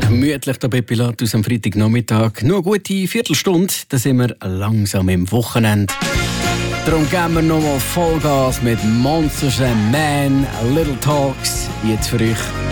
Gemütlich der bei Pilatus am Freitagnachmittag. Nur eine gute Viertelstunde, dann sind wir langsam im Wochenende. Darum geben wir nochmal Vollgas mit Monsters and Men, Little Talks. Jetzt für euch